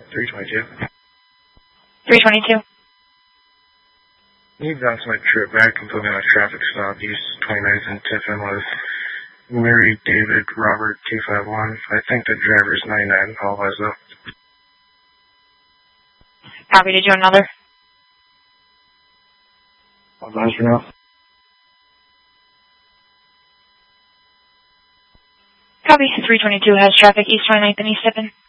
322. 322. You bounced my trip back and put me on a traffic stop. East 29th and Tiffin with Larry David Robert 251. I think the driver's 99. Apologize though. Copy. Did you want another? Apologize for now. Copy. 322 has traffic East 29th and East Tiffin.